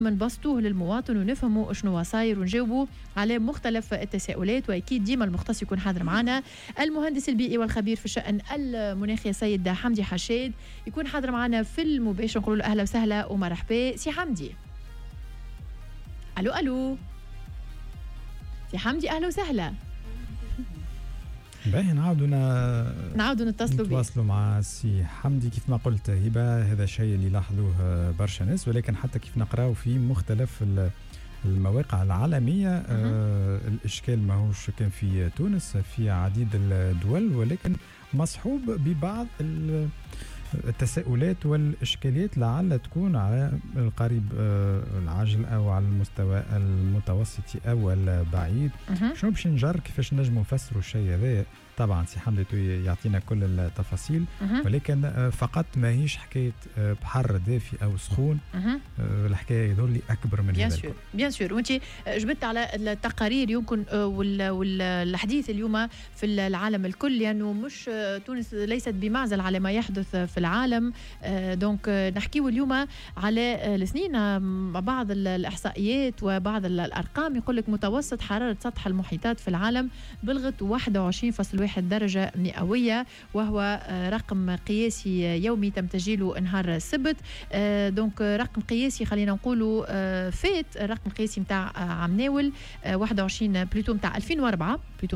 نبسطوه للمواطن ونفهموا شنو صاير ونجاوبوا على مختلف التساؤلات. واكيد ديما المختص يكون حاضر معنا المهندس البيئي والخبير في الشأن المناخي سيد حمدي حشاد يكون حاضر معنا في المباشر. نقول له اهلا وسهلا ومرحبا سي حمدي. الو سي حمدي اهلا وسهلا. باهي نعاودوا نتواصلوا مع سي حمدي. كيف ما قلت هبه هذا الشيء اللي لاحظوه برشا ناس، ولكن حتى كيف نقراو في مختلف المواقع العالميه الاشكال ماهوش كان في تونس، في عديد الدول، ولكن مصحوب ببعض التساؤلات والإشكاليات لعل تكون على القريب العاجل أو على المستوى المتوسط أو البعيد. شنو باش نجر كيفاش نجموا نفسروا الشيء هذا؟ طبعا سي حمدي يعطينا كل التفاصيل، ولكن فقط ماهيش حكاية بحر دافي أو سخون. الحكاية يظهر لي أكبر من هذا. بيان سور وانت جبت على التقارير يمكن والحديث اليوم في العالم الكل، لأنه يعني مش تونس ليست بمعزل على ما يحدث في العالم. دونك نحكيو اليوم على السنين مع بعض الإحصائيات وبعض الأرقام. يقول لك متوسط حرارة سطح المحيطات في العالم بلغت 21.1 درجة مئوية، وهو رقم قياسي يومي تم تسجيله نهار السبت. دونك رقم قياسي خلينا نقولوا فات الرقم القياسي متاع عام ناول 21 بلوتو متاع 2004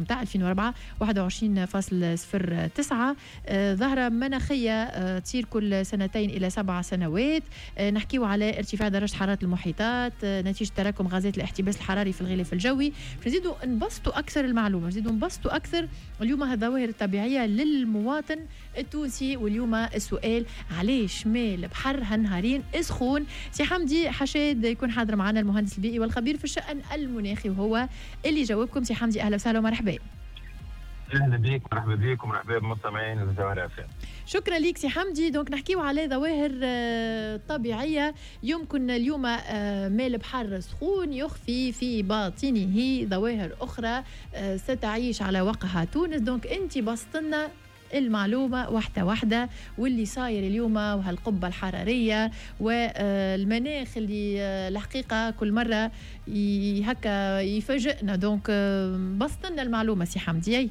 21.09 ظاهرة مناخية تصير كل 2 إلى 7 سنوات. نحكيو على ارتفاع درجة حرارة المحيطات نتيجة تراكم غازات الاحتباس الحراري في الغلاف الجوي. نزيدوا نبسطوا أكثر المعلومة، نزيدوا نبسطوا أكثر اليوم هالظواهر الطبيعية للمواطن التونسي. واليوم السؤال علاش مال بحر هالنهارين سخون؟ سي حمدي حشاد يكون حاضر معنا المهندس البيئي والخبير في الشأن المناخي، وهو اللي جاوبكم. سي حمدي أهلا وسهلا ومرحبا. اهلا بك، مرحبا بك ومرحبا بمستمعين الجوهرة FM. شكرا لك سي حمدي. دونك نحكيو على ظواهر طبيعيه يمكن اليوم مال بحر سخون يخفي في باطنه ظواهر اخرى ستعيش على وقعها تونس. دونك انت بسطنا المعلومه واحده واللي صاير اليوم وهالقبه الحراريه والمناخ اللي الحقيقه كل مره هكا يفاجئنا. دونك بسطنا المعلومه سي حمدي.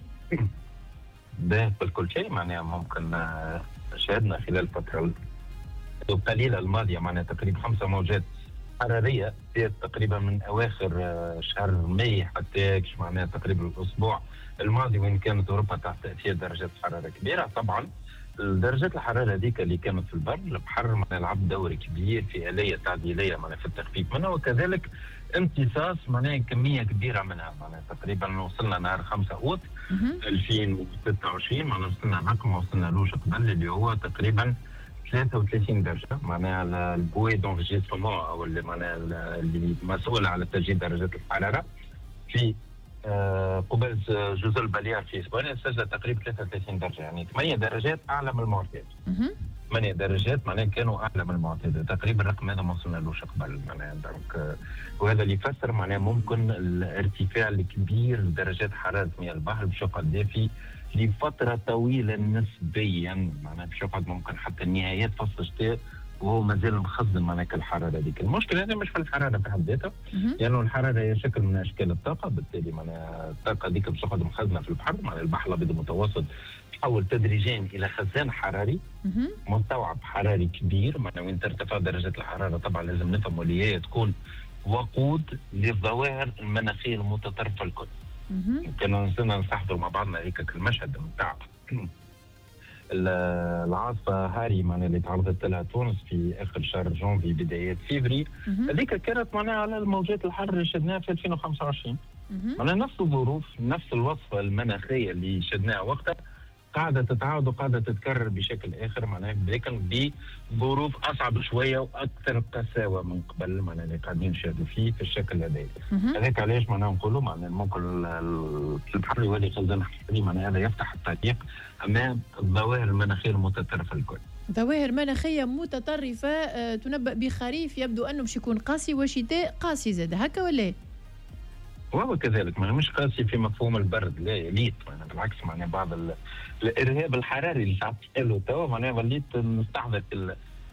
ده كل شيء معناها ممكن شاهدنا خلال الفترة القليلة الماضية معناها تقريبا 5 موجات حرارية في تقريبا من أواخر شهر ماي حتى معناها تقريبا الأسبوع الماضي، وين كانت أوروبا تحت تأثير درجات حرارة كبيرة. طبعا درجات الحرارة هذيك اللي كانت في البر البحر معناها لعب دور كبير في آلية تعديلية معناها في التخفيف منها، وكذلك امتصاص معناها كمية كبيرة منها. معناها تقريبا وصلنا نهار 5 أوت 2026 معناها وصلنا رقم وصلنا له قبل اللي هو تقريبا 33 درجة. معناها البوي دونجسترومون أو اللي معناها اللي مسؤول على تسجيل درجات الحرارة في قبل جزر البليار في اسبانيا سجل تقريبا 33 درجه، يعني 8 درجات اعلى من المعتاد. 8 درجات معناها كانوا اعلى من المعتاد، تقريبا الرقم هذا ما وصلنا له قبل معناها. دونك وهذا اللي يفسر معناها ممكن الارتفاع الكبير لدرجات حراره مياه البحر باش يقعد دافي لفتره طويله نسبيا، معناها باش يقعد ممكن حتى نهايات فصل الشتاء وهو مازال مخزن معناها الحراره هذيك. المشكله هذه مش في الحراره في حد ذاتها، لانه يعني الحراره هي شكل من اشكال الطاقه، بالتالي معناها الطاقه هذيك باش تقعد مخزنه في البحر. معناها البحر الابيض المتوسط تحول تدريجيا الى خزان حراري مستوعب حراري كبير. معناها وين ترتفع درجات الحراره طبعا لازم نفهم اللي هي تكون وقود للظواهر المناخيه المتطرفه الكل. كنا نستحضروا مع بعضنا هذيك المشهد نتاع العاصفة هاري معناها اللي تعرضت لها تونس في آخر شهر جونفي بدايات فيفري. هذيك كانت معناها على الموجات الحر اللي شدناها في 2025. معناها نفس الظروف نفس الوصفة المناخية اللي شدناها وقتها قاعدة تتعاود وقاعدة تتكرر بشكل آخر، معناها لكن بظروف أصعب شوية وأكثر قساوة من قبل معناها اللي قاعدين نشاهدوا فيه في الشكل هذا. هذاك علاش معناها نقولوا معناها ممكن البحر يولي خزان حراري، معناها هذا يفتح الطريق أمام الظواهر المناخية المتطرفة الكل. ظواهر مناخية متطرفة تنبأ بخريف يبدو أنه باش يكون قاسي وشتاء قاسي زاد، هكا ولا؟ وهو كذلك مش قاسي في مفهوم البرد، لا يليت معناها بالعكس. معناها بعض الارهاب الحراري اللي تعطيه له توا معناها وليت نستحضر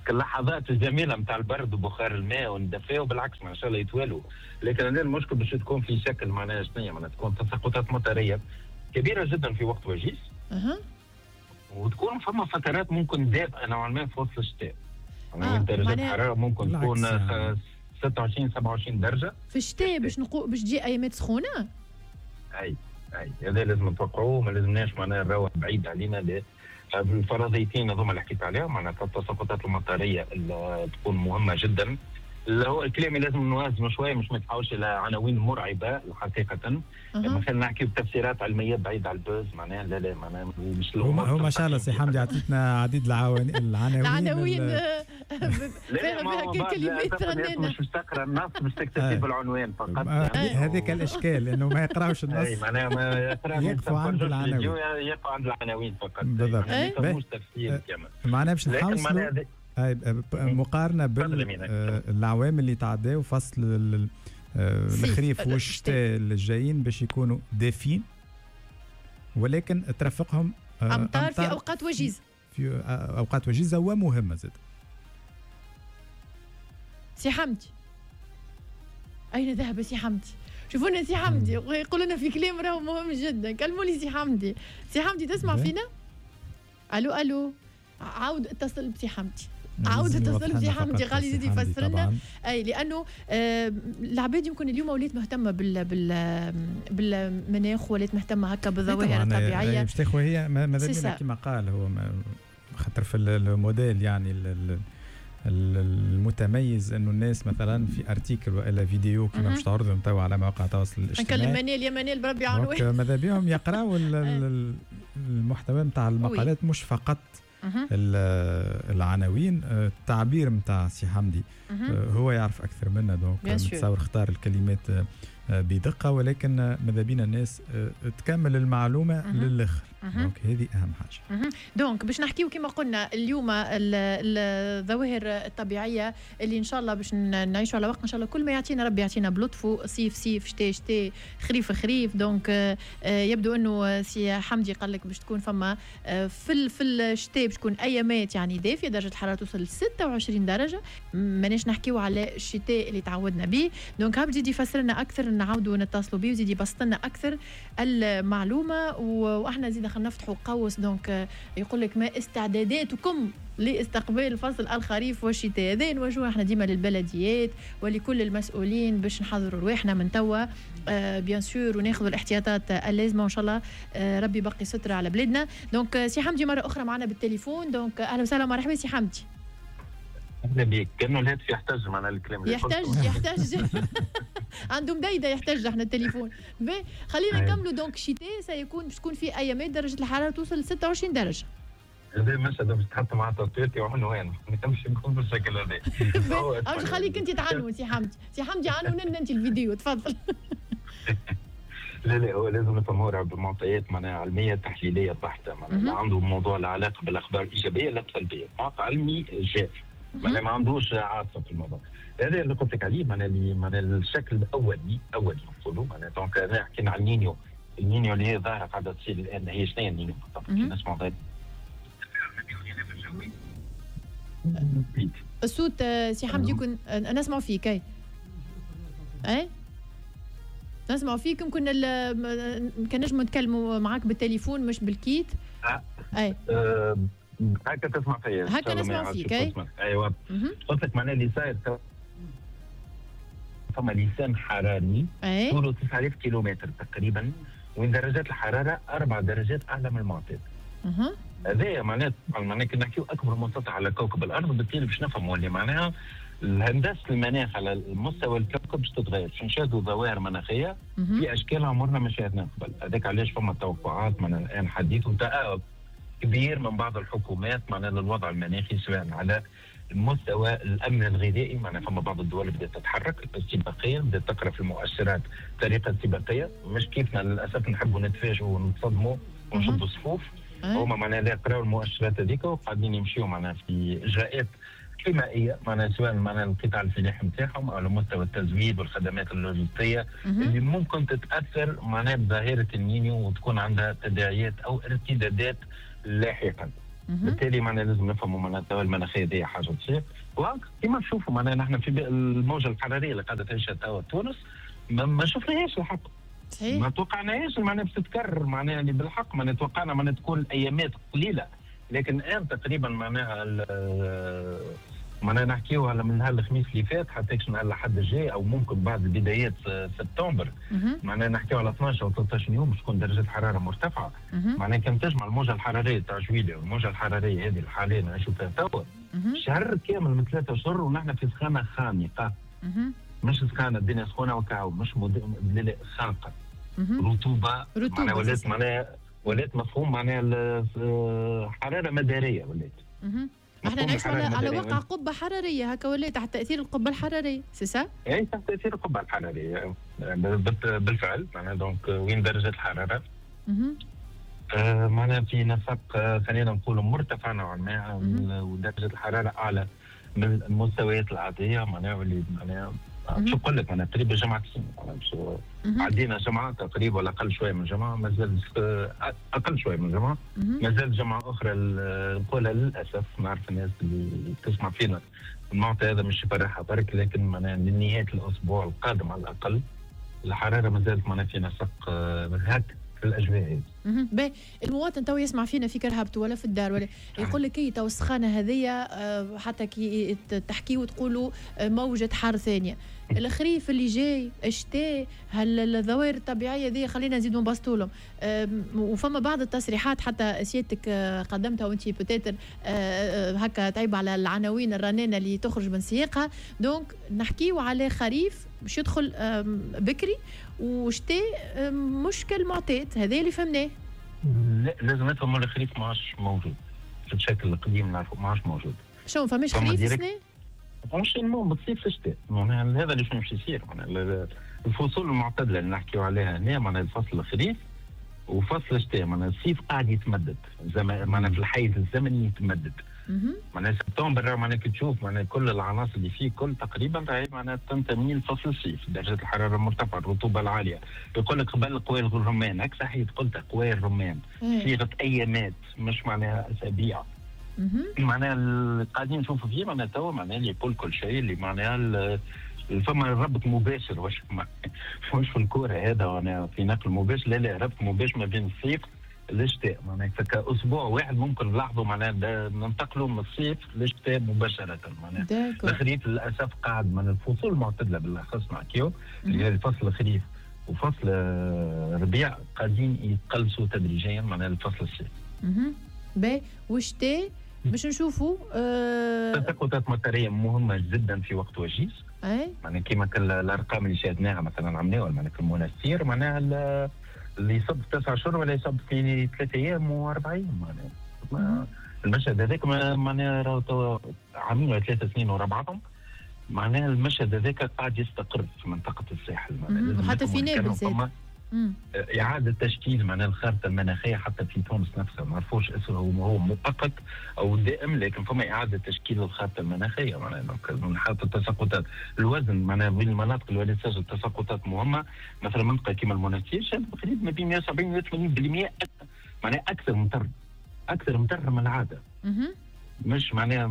اللحظات الجميله نتاع البرد وبخار الماء والدفاء، وبالعكس ما شاء الله يتوالوا. لكن هنا المشكل باش تكون في شكل معناها شنية، معناها تكون تساقطات مطريه كبيره جدا في وقت وجيز. وتكون فما فترات ممكن دافئه نوعا ما في وسط الشتاء. درجه الحراره ممكن تكون 26 27 درجه في الشتاء باش تجي ايامات سخونه. اي هذا لازم نتوقعوه، ما لازمناش معناها نروح بعيد علينا. الفرضيتين هذوما اللي حكيت عليهم معناتها التساقطات المطريه اللي تكون مهمه جدا. اللي هو الكلام لازم نوازنه شويه، مش متحوش الى عناوين مرعبه حقيقه. مثلا نحكي بتفسيرات علميه بعيد على البوز، معناها لا معناها مش هو ما شاء الله سي حمدي عطيتنا عديد العناوين فيها كلمات رنانه. مش تقرا النص، مش تكتفي بالعنوان فقط. هذاك الاشكال انه ما يقراوش النص. اي معناها ما يقراش، يقفوا عند العناوين، يقفوا عند العناوين فقط. بالضبط. مش تفسير كمان معناها باش نحاولوا مقارنه بالعوامل اللي تعداو فصل الخريف والشتاء الجايين باش يكونوا دافين، ولكن ترافقهم امطار في اوقات وجيزه. في اوقات وجيزه ومهمه زاد. سي حمدي اين ذهب سي حمدي؟ شوفونا سي حمدي يقول لنا في كلام راهو مهم جدا. كلموا لي سي حمدي. سي حمدي تسمع فينا؟ الو عاود اتصل بسي حمدي. عاود اتصل بسي حمدي قال يزيد يفسر لنا. اي لانه العباد يمكن اليوم ولات مهتمه بالمناخ، ولات مهتمه هكا بالظواهر الطبيعيه. باش تاخذ هي ماذا بينا كما قال هو خاطر في الموديل يعني المتميز انه الناس مثلا في ارتيكل والا فيديو كما باش تعرضهم توا على مواقع التواصل الاجتماعي. نكلم منال بربي عنوان ماذا بهم يقراوا المحتوى نتاع المقالات، مش فقط العناوين. التعبير نتاع سي حمدي هو يعرف اكثر منا، دونك نتصور اختار الكلمات بدقه، ولكن ماذا بينا الناس تكمل المعلومه للاخر. دونك هذه اهم حاجه. دونك باش نحكيو كما قلنا اليوم الظواهر الطبيعيه اللي ان شاء الله باش نعيشوا على وقت ان شاء الله كل ما يعطينا ربي يعطينا بلطفه. صيف شتاء خريف. دونك يبدو انه سي حمدي قال لك باش تكون فما في الشتاء باش تكون ايامات يعني دافيه، درجه الحراره توصل ل 26 درجه. ماناش نحكيو على الشتاء اللي تعودنا به. دونك هاب يزيد يفسر لنا اكثر، نعاودوا نتصلوا به ويزيد يبسط لنا اكثر المعلومه. واحنا زيد خلينا نفتحوا قوس. دونك يقول لك ما استعداداتكم لاستقبال فصل الخريف والشتاء؟ هذا نوجهوه احنا ديما للبلديات ولكل المسؤولين باش نحضروا رواحنا من توا بيان سور وناخذوا الاحتياطات اللازمه، وان شاء الله ربي يبقي ستر على بلادنا. دونك سي حمدي مره اخرى معنا بالتليفون. دونك اهلا وسهلا ومرحبا سي حمدي. اهلا بك. كانه الهاتف يحتاج معنا الكلام اللي يحتاج عنده مديده يحتاج احنا التليفون. خلينا نكملوا. دونك الشتاء سيكون باش تكون في ايامات درجه الحراره توصل ل 26 درجه. هذا مش هذا باش تحط مع تصويرتي وعنوان ما تمشي نكون بالشكل هذا. او خليك انت تعنون سي حمدي عنون لنا انت الفيديو تفضل. لا هو لازم نفهموا بمعطيات معناها علميه تحليليه بحته، معناها عنده موضوع له علاقه بالاخبار الايجابيه لا السلبيه، معطى علمي جاف ما عندوش عاطفه في الموضوع. هذا اللي قلت لك عليه معناها الشكل الاولي نقولوا معناها. دونك انا حكينا على النينيو اللي هي ظاهره قاعده تصير الان. هي شنو هي النينيو بالضبط؟ نسمع ذلك الصوت سي حمدي يكون نسمع فيك. اي نسمع فيكم. كنا كان نجم نتكلموا معاك بالتليفون مش بالكيت. اي هكا تسمع فيا؟ هكا نسمع فيك. ايوه قلت لك معناها اللي صاير فما لسان حراري طوله 9000 كيلومتر تقريبا، وين درجات الحراره 4 درجات اعلى من المعتاد. هذا معناها كنا نحكيو اكبر منطقه على كوكب الارض، بالتالي باش نفهموا اللي معناها الهندسه المناخ على المستوى الكوكب باش تتغير، باش نشاهدوا ظواهر مناخيه في اشكال عمرنا ما شاهدناها قبل. هذاك علاش فما توقعات من الان حديث وتآب كبير من بعض الحكومات معناها للوضع المناخي، سواء على مستوى الامن الغذائي. معناها فما بعض الدول بدات تتحرك استباقيا، بدات تقرا في المؤشرات بطريقه استباقيه، مش كيفنا للاسف نحبوا نتفاجئوا ونتصدموا ونشدوا الصفوف. هما معناها يقراوا المؤشرات هذيك وقاعدين يمشيوا معناها في اجراءات حمائيه، معناها سواء معناها القطاع الفلاحي نتاعهم على مستوى التزويد والخدمات اللوجستيه اللي ممكن تتاثر معناها بظاهره النينيو وتكون عندها تداعيات او ارتدادات لاحقا. بالتالي معناها لازم نفهموا معناها التوالي المناخيه دي حاجه تصير. وكما نشوفوا معناها نحن في الموجه الحراريه اللي قاعده تعيشها توا تونس ما شفناهاش الحق. صحيح. ما توقعناهاش معناها باش تتكرر معناها اللي بالحق معناها توقعنا معناها تكون ايامات قليله، لكن الان تقريبا معناها نحكيو على من نهار الخميس اللي فات حتى نهار الاحد الجاي او ممكن بعد بدايات سبتمبر معناها نحكيو على 12 او 13 يوم باش تكون درجه الحراره مرتفعه. معناها كان تجمع الموجه الحراريه تاع جويليا والموجه الحراريه هذه حاليا نعيشوا فيها توا شهر كامل من 3 اشهر ونحن في سخانه خانقه. مش سخانه الدنيا سخونه وكاو مش خانقه. رطوبه معناها ولات مفهوم معناها حراره مداريه ولات. احنا نعيش على واقع قبه حراريه هكا ولا تحت تاثير القبه الحراريه سي اي تحت تاثير القبه الحراريه بالفعل معناها دونك وين درجه الحراره معناها في نسق خلينا نقولوا مرتفع نوعا ما ودرجه الحراره اعلى من المستويات العاديه معناها واللي معناها شو نقول لك انا تقريبا جمعه عدينا جمعه تقريبا ولا اقل شويه من جمعه مازال اقل شويه من جمعه مازال جمعه اخرى نقولها للاسف نعرف الناس اللي تسمع فينا المعطى هذا مش يفرحها برك لكن معناها لنهايه الاسبوع القادم على الاقل الحراره مازالت معناها في نسق هك في الاجواء هذه. باهي المواطن تو يسمع فينا في كرهبته ولا في الدار ولا يقول لك تو السخانه هذيا حتى كي تحكي وتقولوا موجه حر ثانيه الخريف اللي جاي الشتاء الظواهر الطبيعيه ذي خلينا نزيدوا نبسطوا لهم. وفما بعض التصريحات حتى سيادتك قدمتها وانت بوتيتر هكا تعيب على العناوين الرنانه اللي تخرج من سياقها. دونك نحكيو على خريف باش يدخل بكري وشتاء مش كالمعتاد هذا اللي فهمناه. لا لازم نفهموا الخريف ما عادش موجود في الشكل القديم نعرفوا ما عادش موجود. شو فماش خريف السنه؟ مش المهم بتصيف الشتاء معناها هذا اللي شنو باش يصير معناها الفصول المعتدله اللي نحكيو عليها هنا معناها الفصل الخريف وفصل الشتاء معناها الصيف قاعد يتمدد معناها في الحيز الزمني يتمدد. معناها سبتمبر معناها كي تشوف معناها كل العناصر اللي فيه كل تقريبا راهي معناها تنتمي لفصل الصيف درجه الحراره المرتفعه الرطوبه العاليه. يقول لك قبل قوي الرمان هكا صحيح قلت قوي الرمان صيغه ايامات مش معناها اسابيع. معناها قاعدين نشوفوا فيه معناها توا معناها اللي يقول كل شيء اللي معناها فما ربط مباشر واش في الكوره هذا وانا في نقل مباشر لا ربط مباشر ما بين الصيف للشتاء معناها كاسبوع واحد ممكن نلاحظوا معناها ننتقلوا من الصيف للشتاء مباشره معناها. الخريف للاسف قاعد من الفصول المعتدله بالاخص نحكيو اللي هي الفصل الخريف وفصل الربيع قاعدين يتقلصوا تدريجيا معناها الفصل الصيف. باهي والشتاء باش نشوفوا تساقطات مطريه مهمه جدا في وقت وجيز. معناها كيما الارقام اللي شاهدناها مثلا عملناها معناها في المنستير معناها اللي يصب 9 شهور ولا يصب في 3 ايام و4 ايام معناها المشهد هذاك معناها عامين ولا 3 سنين ورا بعضهم معناها المشهد هذاك قاعد يستقر في منطقه الساحل معناها حتى في نابلس إعادة تشكيل معناها الخارطة المناخية حتى في تونس نفسها ما نعرفوش اسمه هو مؤقت أو دائم لكن فما إعادة تشكيل الخارطة المناخية معناها من حالة التساقطات الوزن معناها بين المناطق اللي ولات تسجل تساقطات مهمة مثلا منطقة كيما المنستير شهدت تقريبا ما بين 170 و 80% معناها أكثر مطر من العادة. مش معناها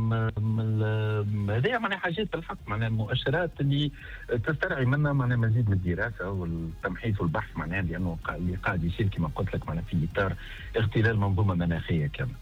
هذه معناها حاجات بالحق معناها مؤشرات اللي تستدعي منا معناها مزيد من الدراسه والتمحيص والبحث معناها لانه اللي قاعد يصير كما قلت لك معناها في اطار اختلال منظومه مناخيه كامله.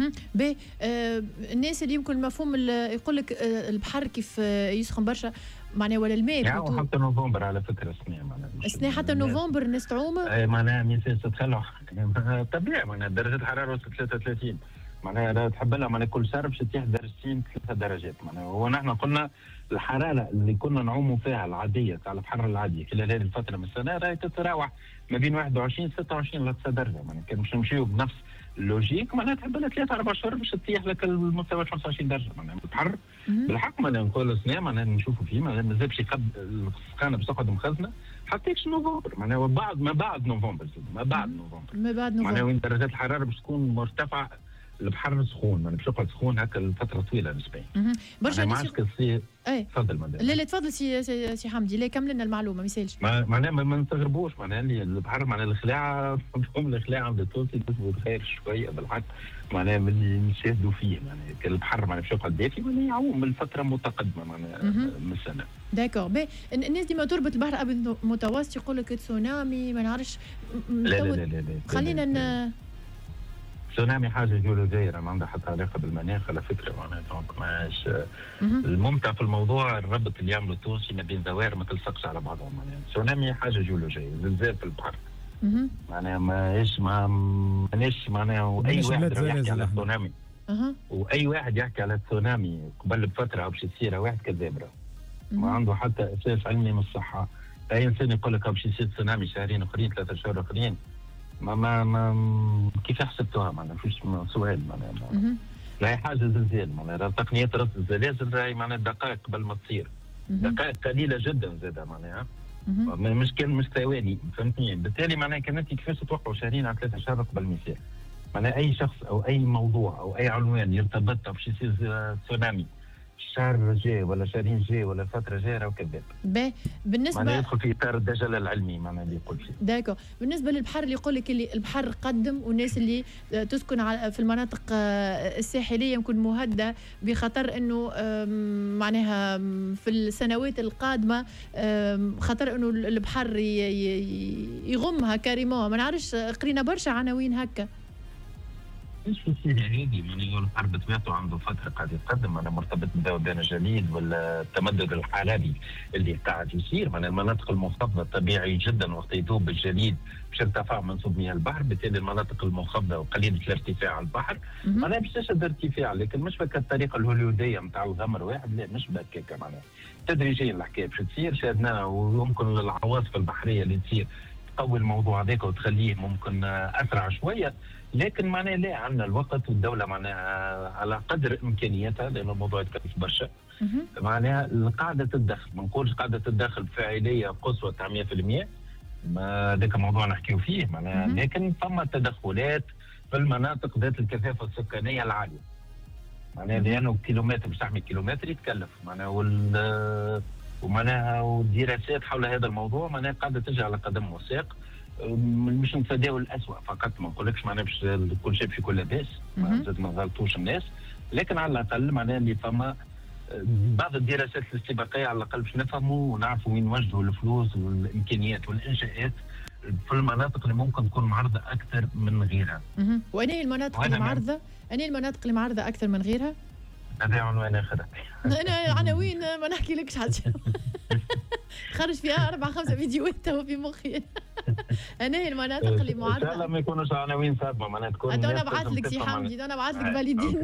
الناس اللي يمكن المفهوم يقول لك البحر كيف يسخن برشا معناها ولا الماء يعني حتى نوفمبر على فكره السنه معناها السنه حتى نوفمبر الناس تعوم معناها ميساج تتخلع طبيعي معناها درجه الحراره وصلت 33 معناها تحب لها معناها كل شهر باش تطيح درجتين 3 درجات معناها. هو نحن قلنا الحراره اللي كنا نعوموا فيها العاديه تاع البحر العادي خلال هذه الفتره من السنه راهي تتراوح ما بين 21 26 ل 9 درجه معناها كان باش نمشيو بنفس اللوجيك معناها تحب لها 3 4 شهور باش تطيح لك المستوى 25 درجه معناها البحر بالحق معناها نقول السنه معناها نشوفوا فيه معناها مازال باش يقد السخانه باش تقعد مخزنه حتى نوفمبر معناها ما بعد نوفمبر معناها وين درجات الحراره باش تكون مرتفعه البحر سخون، ما باش يقعد سخون هكا لفتره طويله نسبيا. برشا ما عادش كتصير. تفضل مدام. لا تفضل سي حمدي، لا كمل لنا المعلومه ما يسالش. معناها ما نستغربوش، معناها البحر معناها الخلاعه الخلاعه عند التونسي تسبوا خير شويه بالعكس، معناها من اللي نشاهدوا فيه معناها البحر معناها باش يقعد دافي معناها يعوم من فتره متقدمه معناها من السنه. داكور بي الناس ديما تربط البحر الابيض المتوسط يقول لك تسونامي ما نعرفش. لا خلينا تسونامي حاجه جيولوجيه ما عندها حتى علاقه بالمناخ على فكره معناها دونك ماش الممتع في الموضوع الربط اللي يعملوا التونسي ما بين دوائر ما تلصقش على بعضها معناها تسونامي حاجه جيولوجيه زلزال في البحر معناها ماهيش معناها اي واحد يحكي على تسونامي واي واحد يحكي على تسونامي قبل بفتره او باش تصير واحد كذاب ما عنده حتى اساس علمي من الصحه. اي انسان يقول لك باش يصير تسونامي شهرين اخرين 3 شهور اخرين ما كيف حسبتوها معناها فيش سؤال معناها لا هي حاجه زلزال معناها تقنيات رصد الزلازل راهي معناها دقائق قبل ما تصير دقائق قليله جدا زاده معناها مش ثواني فهمتني. بالتالي معناها كانت كيفاش تتوقعوا شهرين على 3 شهور قبل ما يصير معناها اي شخص او اي موضوع او اي عنوان يرتبط باش يصير تسونامي الشهر جاي ولا شهرين جاي ولا فتره جايه راهو كذاب. بالنسبه معناها يدخل في اطار الدجل العلمي معناها اللي يقول فيه. داكو بالنسبه للبحر اللي يقول لك اللي البحر قدم والناس اللي تسكن في المناطق الساحليه يمكن مهدده بخطر انه معناها في السنوات القادمه خطر انه البحر يغمها كاريمون. ما نعرفش قرينا برشا عناوين هكا. مش في السيرة هذه معناها البحر بطبيعته عنده فترة قاعد يتقدم معناها مرتبط بذوبان الجليد ولا التمدد الحراري اللي قاعد يصير معناها المناطق المنخفضة طبيعي جدا وقت يذوب الجليد باش يرتفع منسوب مياه البحر بالتالي المناطق المنخفضة وقليلة الارتفاع على البحر معناها باش تشهد ارتفاع لكن مش بك الطريقة الهوليودية نتاع الغمر واحد لا مش بك معناها تدريجيا الحكاية باش تصير شاهدناها ويمكن العواصف البحرية اللي تصير تقوي الموضوع هذاك وتخليه ممكن اسرع شويه لكن معناها لا عندنا الوقت والدوله معناها على قدر امكانياتها لان الموضوع يتكلف برشا معناها قاعده الدخل ما نقولش قاعده الدخل بفاعليه قصوى تاع 100% ما ذاك الموضوع نحكيو فيه معناها لكن ثم تدخلات في المناطق ذات الكثافه السكانيه العاليه معناها لانه كيلومتر باش تحمي كيلومتر يتكلف معناها ومعناها والدراسات حول هذا الموضوع معناها قاعده تجي على قدم وساق مش نتفاداو الاسوء فقط ما نقولكش معناها باش كل شيء في كل لاباس ما نغلطوش الناس لكن على الاقل معناها اللي فما بعض الدراسات الاستباقيه على الاقل باش نفهموا ونعرفوا وين نوجهوا الفلوس والامكانيات والانشاءات في المناطق اللي ممكن تكون معرضه اكثر من غيرها. وين هي المناطق اللي معرضه؟ أنهي المناطق اللي معرضه اكثر من غيرها؟ هذا عنوان اخر. انا عناوين ما نحكي لكش حاجه. خرج فيها 4-5 فيديوهات تو في مخي. انا هي المناطق اللي معرضه. ان شاء الله ما يكونوش عناوين صعبه معناها تكون. انا بعث لك سي حمدي انا بعث لك والدين.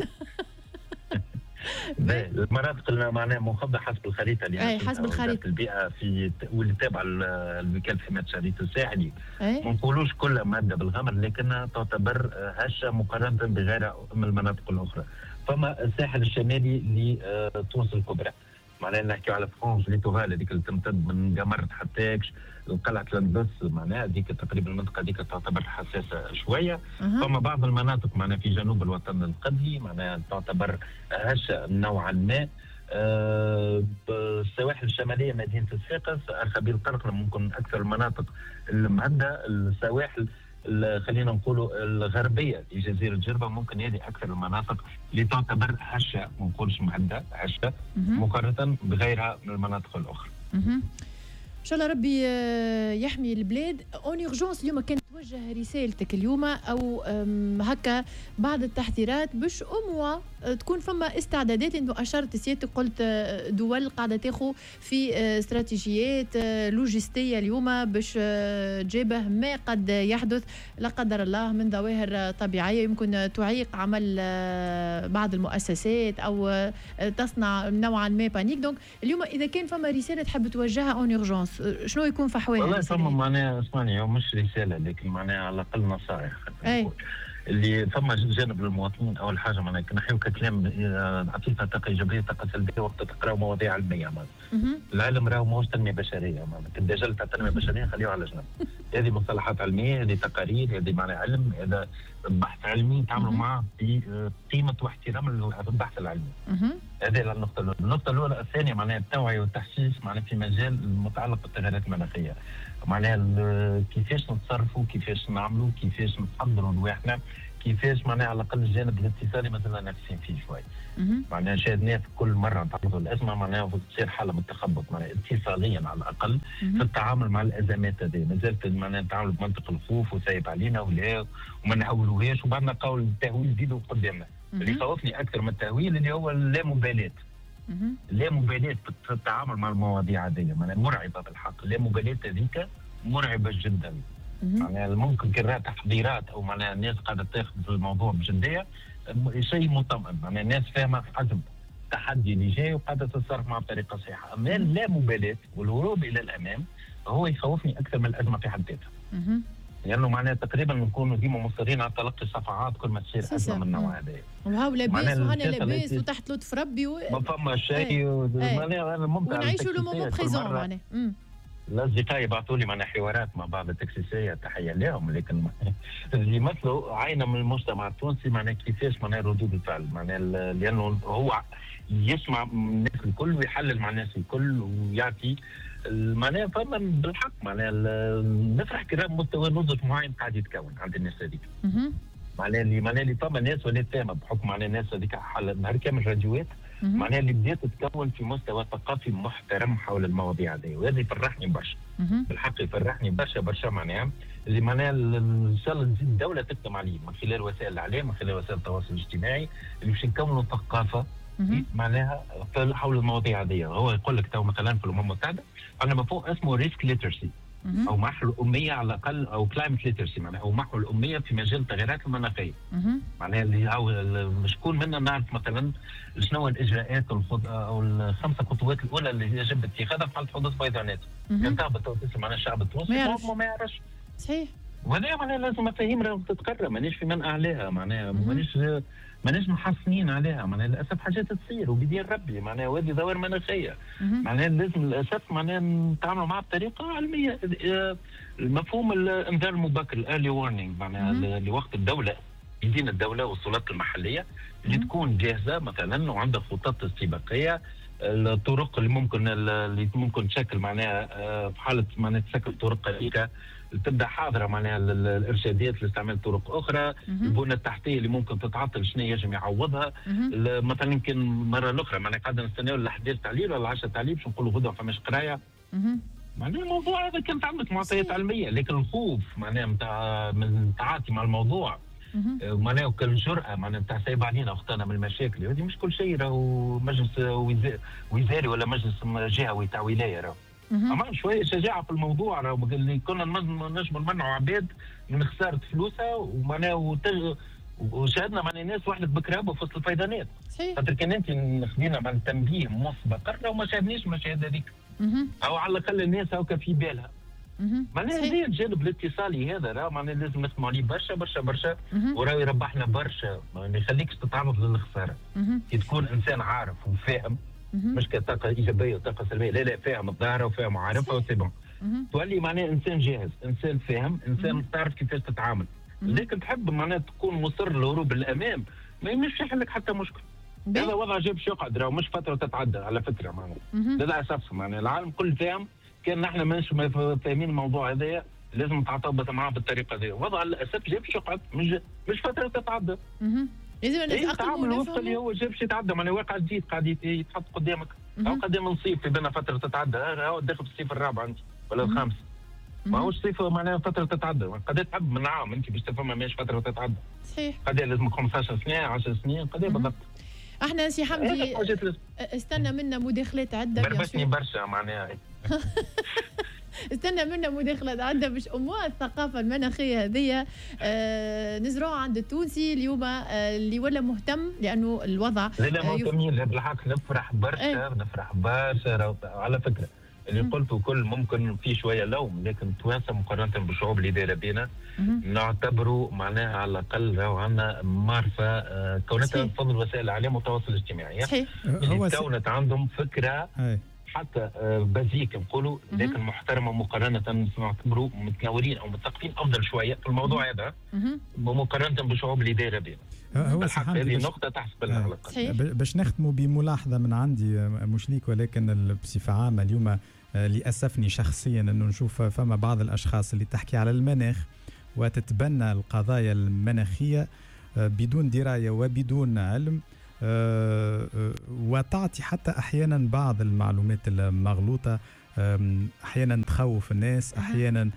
المناطق اللي معناها منخفضه حسب الخريطه اللي اي حسب الخريطه البيئه في واللي تابعه الوكاله حمايه الشريط الساحلي ما نقولوش كلها ماده بالغمر لكنها تعتبر هشه مقارنه بغيرها من المناطق الاخرى. فما الساحل الشمالي لتونس الكبرى معناها نحكيو على فرونج ليتورال هذيك اللي تمتد من قمرت حتى قلعه لندس معناها هذيك تقريبا المنطقه هذيك تعتبر حساسه شويه. فما بعض المناطق معناها في جنوب الوطن القبلي معناها تعتبر هشه نوعا ما. السواحل الشماليه مدينه الصفاقس ارخبيل قرقره ممكن اكثر المناطق المهدة. السواحل خلينا نقولوا الغربيه لجزيره جربه ممكن هذه اكثر المناطق اللي تعتبر هشه ما نقولش مهدة هشه مقارنه بغيرها من المناطق الاخرى. ان شاء الله ربي يحمي البلاد. اون اورجونس اليوم كانت توجه رسالتك اليوم او هكا بعض التحذيرات باش تكون فما استعدادات انه اشرت سيادتك قلت دول قاعده تاخذ في استراتيجيات لوجستيه اليوم باش تجابه ما قد يحدث لا قدر الله من ظواهر طبيعيه يمكن تعيق عمل بعض المؤسسات او تصنع نوعا ما بانيك. دونك اليوم اذا كان فما رساله تحب توجهها اون اورجونس شنو يكون فحواها؟ والله فما معناها اسمعني مش رساله لكن معناها على الاقل نصائح اللي فما جانب للمواطنين. اول حاجه معناها نحيو كلام عطيتنا طاقه ايجابيه طاقه سلبيه وقت تقراو مواضيع علميه العلم راهو ماهوش تنميه بشريه الدجال تاع التنميه البشريه خليه على جنب هذه مصطلحات علميه، هذه تقارير، هذه معنى علم، هذا بحث علمي تعملوا معه بقيمه واحترام البحث العلمي. هذه النقطه الاولى. النقطه الاولى. الثانيه معناها التوعيه والتحسيس معناها في مجال المتعلق بالتغيرات المناخيه، معناها كيفاش نتصرفوا، كيفاش نعملوا، كيفاش نحضروا رواحنا، كيفاش معناها على الاقل الجانب الاتصالي مثلا ناقصين فيه شوي. معناها شاهدناه في كل مره نتعرضوا للازمه معناها تصير حاله متخبط معناها اتصاليا على الاقل في التعامل مع الازمات هذه. مازالت معناها نتعاملوا بمنطق الخوف وسايب علينا ولا وما نحولوهاش وبعدنا قول التهويل زيدوا قدامنا. اللي خوفني اكثر من التهويل اللي هو اللامبالاه. اللامبالاه في التعامل مع المواضيع هذه معناها مرعبه بالحق. اللامبالاه هذيك مرعبه جدا. معناها ممكن كان تحضيرات او معناها الناس قاعده تاخذ الموضوع بجديه شيء مطمئن، معناها الناس فاهمه حجم التحدي اللي جاي وقاعده تتصرف معه بطريقه صحيحه. اما اللامبالاه والهروب الى الامام هو يخوفني اكثر من الازمه في حد ذاتها. لانه معناها تقريبا نكونوا ديما مصرين على تلقي صفعات كل ما تصير ازمه من النوع هذا. وهاو لاباس وهنا لاباس وتحت لطف ربي ما فما شيء معناها ممكن ونعيشوا لو مومون بريزون معناها. الأصدقاء يبعثوا لي معنا حوارات مع بعض التكسيسية، تحية لهم، لكن اللي يمثلوا عينة من المجتمع التونسي معناها كيفاش معناها ردود الفعل معناها لأنه هو يسمع من الناس الكل ويحلل مع الناس الكل ويعطي معناها فما بالحق معناها نفرح كلام مستوى نضج معين قاعد يتكون عند الناس هذيك. معناها اللي فما ناس ولات فاهمة بحكم معناها الناس هذيك حل نهار كامل راديوات معناها اللي بدات تتكون في مستوى ثقافي محترم حول المواضيع هذه، وهذا يفرحني برشا. بالحق يفرحني برشا معناها اللي معناها ان شاء الله تزيد الدوله تقدم عليه من خلال وسائل الاعلام، من خلال وسائل التواصل الاجتماعي اللي باش نكونوا ثقافه معناها حول المواضيع هذه. هو يقول لك تو مثلا في الامم المتحده عندنا مفهوم اسمه ريسك ليترسي او محو الاميه على الاقل، او كلايمت ليترسي معناها او محو الاميه في مجال التغيرات المناخيه. معناها اللي شكون منا نعرف مثلا شنو الاجراءات او الخمسه خطوات الاولى اللي يجب اتخاذها في حاله حدوث فيضانات. كان تهبط معناها الشعب التونسي ما يعرفش. صحيح. وهذا معناها لازم مفاهيم راهو تتقرب، مانيش في منع عليها معناها مانيش محصنين عليها معناها للاسف حاجات تصير وبيدين ربي معناها وهذه ظواهر مناخيه معناها لازم للاسف معناها نتعاملوا معها بطريقه علميه. المفهوم الانذار المبكر الايرلي وارنينج معناها لوقت الدوله يدين الدوله والسلطات المحليه اللي تكون جاهزه مثلا وعندها خطط استباقيه. الطرق اللي ممكن تشكل معناها في حاله معناها تشكل طرق هذيك تبدا حاضره معناها الارشادات لاستعمال طرق اخرى. البنى التحتيه اللي ممكن تتعطل شنو يجب يعوضها. مثلا يمكن مره اخرى معناها قاعده نستناو الاحداث تعليل ولا 10 تعليل باش نقولوا غدوه فماش قرايه. معناها الموضوع هذا كانت عندك معطيات علميه، لكن الخوف معناها من التعاطي مع الموضوع معناها وكل جرأة معناها نتاع سايب علينا وقتنا من المشاكل هذه مش كل شيء راهو مجلس وزاري ولا مجلس جهوي تاع ولايه راهو. اما شويه شجاعه في الموضوع راهو اللي كنا نجم نمنعوا عباد من خساره فلوسها ومعناها وشاهدنا معناها ناس وحدت بكرابه في وسط الفيضانات. خاطر كان انت خدينا مع التنبيه مسبقا راهو ما شاهدنيش المشاهد هذيك او على الاقل الناس هاكا في بالها. معناها هذا الجانب الاتصالي هذا راه معناها لازم نسمعوا عليه برشا وراه يربحنا برشا، ما يخليكش تتعرض للخساره. كي تكون انسان عارف وفاهم مش كطاقه ايجابيه وطاقه سلبيه، لا فاهم الظاهره وفاهم عارفها وسي بون تولي معناها انسان جاهز، انسان فاهم، انسان تعرف كيفاش تتعامل. لكن تحب معناها تكون مصر للهروب للامام ما يمشي يحل لك حتى مشكل. هذا وضع جاب يقعد راهو مش فتره تتعدى على فكره معناها للاسف معناها العالم كل فاهم. كان نحن مش فاهمين الموضوع هذايا لازم نتعاطى معاه بالطريقه هذه. وضع للاسف جابش يقعد مش فتره تتعدى. لازم نتعامل وفق اللي هو جابش يتعدى معناها واقع جديد قاعد يتحط قدامك او قدام نصيف في بينا فتره تتعدى. هو داخل في الصيف الرابع انت ولا الخامس ما هوش صيف معناها فتره تتعدى. قد تحب من عام انت باش تفهم ماهيش فتره تتعدى. صحيح. قد لازمك 15 سنه 10 سنين قد بالضبط. احنا سي حمدي استنى منا مداخلات عده بربشني برشا معناها استنى منا مداخلة عندها باش أموال الثقافة المناخية هذية نزروها عند التونسي اليوم اللي ولا مهتم لأنه الوضع لا مهتمين بالحق. نفرح برشا نفرح برشا على فكرة اللي قلته كل ممكن في شوية لوم، لكن التوانسة مقارنة بالشعوب اللي دايرة بينا نعتبروا معناها على الأقل راهو عندنا معرفة كونتها بفضل وسائل الإعلام والتواصل الاجتماعي. صحيح. اللي كونت عندهم فكرة حتى بازيك نقولوا لكن محترمه مقارنه نعتبروا متناولين او متثقفين افضل شويه في الموضوع هذا مقارنه بالشعوب اللي دايره بهم. هو هذه نقطه تحسب لها باش نختموا بملاحظه من عندي مش ليك ولكن بصفه عامه اليوم اللي اسفني شخصيا انه نشوف فما بعض الاشخاص اللي تحكي على المناخ وتتبنى القضايا المناخيه بدون درايه وبدون علم، وتعطي حتى احيانا بعض المعلومات المغلوطه، احيانا تخوف الناس، احيانا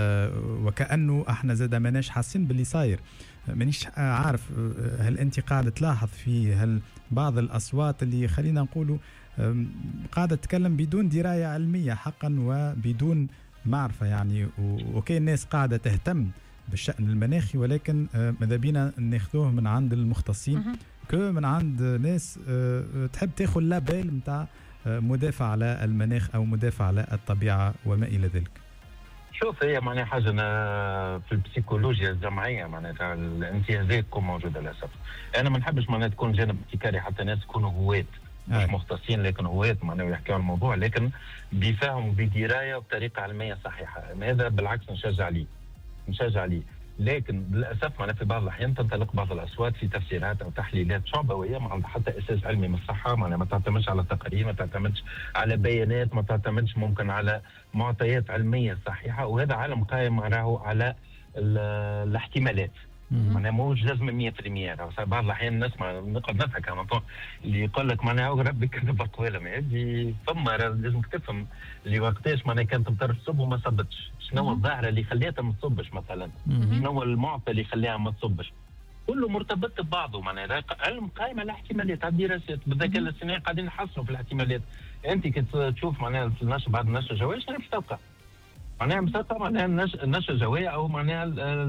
وكانه احنا زاد ماناش حاسين باللي صاير. مانيش عارف هل انت قاعده تلاحظ في هل بعض الاصوات اللي خلينا نقولوا قاعده تتكلم بدون درايه علميه حقا وبدون معرفه يعني، وكاين الناس قاعده تهتم بالشأن المناخي ولكن ماذا بينا ناخذوه من عند المختصين من عند ناس تحب تاخذ لا بال نتاع مدافع على المناخ او مدافع على الطبيعه وما الى ذلك. شوف هي معناها حاجه في البسيكولوجيا الجمعيه معناتها الانتهازات تكون موجوده للاسف. انا ما نحبش معناها تكون جانب ابتكاري حتى ناس يكونوا هواة مش مختصين لكن هواة معناها يحكوا عن الموضوع لكن بفهم وبدرايه وبطريقه علميه صحيحه. هذا بالعكس نشجع عليه لكن للاسف معناها في بعض الاحيان تنطلق بعض الاصوات في تفسيرات او تحليلات شعبويه ما عندها حتى اساس علمي من الصحه، معناها ما تعتمدش على تقارير، ما تعتمدش على بيانات، ما تعتمدش ممكن على معطيات علميه صحيحه، وهذا عالم قائم راهو على الاحتمالات. معناها موش لازم 100%. بعض الاحيان نسمع نقعد نضحك على اللي يقول لك معناها ربي كتب اقوالهم، هذه ثم لازم تفهم اللي وقتاش معناها كانت تمطر تصب وما صبتش، شنو الظاهره اللي خليتها ما تصبش مثلا، شنو المعطى اللي خلاها ما تصبش، كله مرتبط ببعضه. معناها علم قائم على احتمالات، على الدراسات بالذكاء الاصطناعي قاعدين نحصلوا في الاحتمالات. انت كي تشوف معناها النشر بعد النشر الجويه شنو باش تلقى؟ معناها مسطة معناها النشر الجوية أو معناها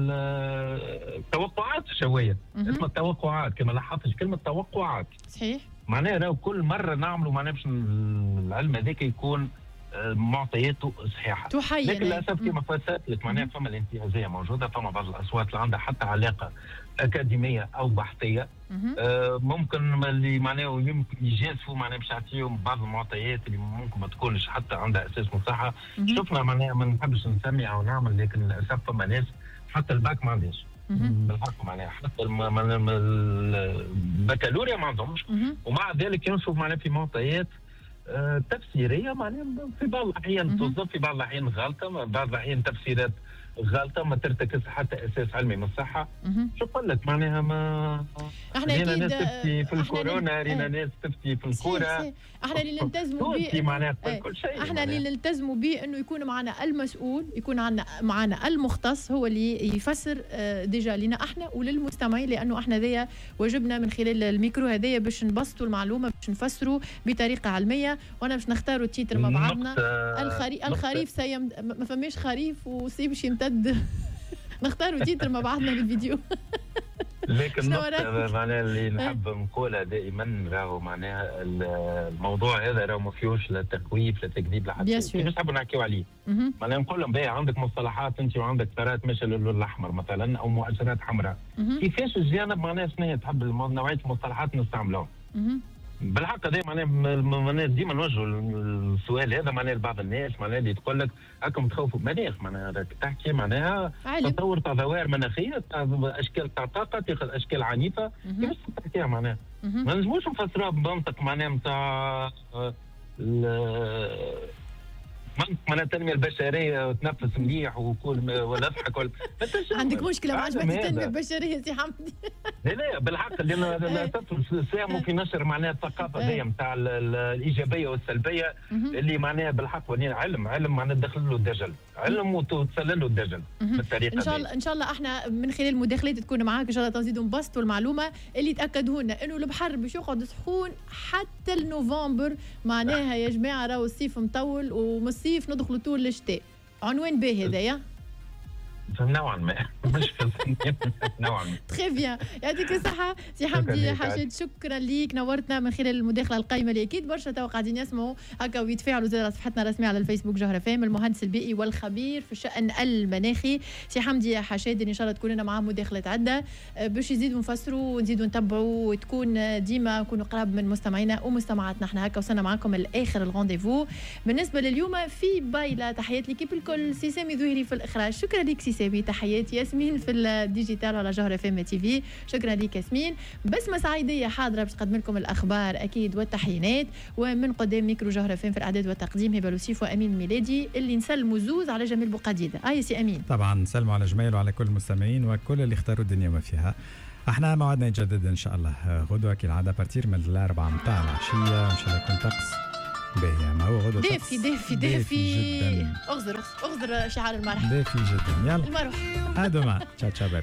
التوقعات الجوية، اسمها التوقعات كما لاحظت كلمة توقعات. صحيح. معناها راهو كل مرة نعملوا معناها باش العلم هذاك يكون معطياته صحيحة. لكن للأسف كما فسرت لك معناها فما الانتهازية موجودة، فما بعض الأصوات اللي عندها حتى علاقة أكاديمية أو بحثية ممكن اللي معناه يمكن يجازفوا معناه باش يعطيهم بعض المعطيات اللي ممكن ما تكونش حتى عندها اساس من صحه. شفنا معناه ما نحبش نسمي او نعمل لكن للاسف فما ناس حتى الباك ما عندهاش بالحق معناه حتى البكالوريا ما عندهمش ومع ذلك ينشوف معناه في معطيات تفسيريه معناه في بعض الاحيان توظف، في بعض الاحيان غلطه، بعض الاحيان تفسيرات غلطه ما ترتكز حتى اساس علمي من الصحه. شو قال لك معناها ما احنا ناس تفتي في الكورونا، رينا ناس تفتي في الكوره، احنا اللي نلتزموا به معناها كل شيء. احنا اللي نلتزموا به انه يكون معنا المسؤول، يكون معنا المختص هو اللي يفسر ديجا لنا احنا وللمستمعين، لانه احنا ذي واجبنا من خلال الميكرو هذايا باش نبسطوا المعلومه، باش نفسروا بطريقه علميه. وانا باش نختاروا التيتر مع بعضنا. الخريف ما فماش خريف وصيف باش يمتد نختاروا تيتر مع بعضنا بالفيديو. لكن معناها اللي نحب نقولها دائما راهو معناها الموضوع هذا راهو ما فيهوش لا تخويف لا تكذيب لا حتى شيء نحب نحكيو عليه. معناها نقول لهم باهي عندك مصطلحات انت وعندك ثرات ماشيه للون الاحمر مثلا او مؤشرات حمراء، كيفاش الجانب معناها شنو تحب نوعيه المصطلحات نستعملوها؟ بالحق هذا معناها ديما نوجهوا السؤال هذا معناها لبعض الناس معناها اللي تقول لك هاكم تخوفوا مناخ، معناها تحكي معناها تطور تاع ظواهر مناخيه، اشكال تاع طاقه، تاخذ اشكال عنيفه، كيفاش تحكيها معناها؟ ما نجموش نفسروها بمنطق معناها نتاع معناها التنميه البشريه وتنفس مليح وكل ولا اضحك ولا عندك مشكله مع عجبتك التنميه البشريه سي حمدي؟ لا بالحق لان للاسف ساهموا في نشر معناها الثقافه هذه نتاع الايجابيه والسلبيه اللي معناها بالحق علم معناها دخل له الدجل، علم وتسلل له الدجل بالطريقه ان شاء الله احنا من خلال المداخلات تكون معاك ان شاء الله تزيدوا نبسطوا المعلومه اللي تاكدوا لنا انه البحر باش يقعد سخون حتى لنوفمبر. معناها يا جماعه راهو الصيف مطول ومن الصيف ندخلوا طول الشتاء. عنوان باهي هذايا نوعا ما مش فلسطينيين نوعا ما. تري بيان، يعطيك الصحة سي حمدي حشيد، شكرا ليك، نورتنا من خلال المداخلة القيمة اللي أكيد برشا تو قاعدين يسمعوا هكا ويتفاعلوا زي صفحتنا الرسمية على الفيسبوك جوهرة فام، المهندس البيئي والخبير في الشأن المناخي سي حمدي حشيد، إن شاء الله تكون لنا معاه مداخلات عدة باش يزيدوا نفسروا ونزيدوا نتبعوا وتكون ديما نكونوا قراب من مستمعينا ومستمعاتنا. احنا هكا وصلنا معكم الآخر الغونديفو بالنسبة لليوم في بايلة. تحيات ليكيب الكل، سي سامي ظهري في الإخراج، شكرا لك سي سامي، تحياتي ياسمين في الديجيتال على جوهرة فام تي في، شكرا لك ياسمين. بسمة سعيدية حاضرة باش تقدم لكم الأخبار أكيد والتحيينات، ومن قدام ميكرو جوهرة فام في الإعداد والتقديم هبة لوسيف وأمين ميلادي، اللي نسلموا زوز على جميل بوقديدة. يا سي أمين. طبعا نسلموا على جميل وعلى كل المستمعين وكل اللي اختاروا الدنيا وما فيها. احنا موعدنا يتجدد ان شاء الله غدوه كالعاده بارتير من 4 متاع العشيه، ان شاء الله يكون طقس باهي. ما هو غدوه دافي دافي دافي جدا. اغزر شعار المرح دافي جدا. يلا المروح ادوما تشاو تشاو.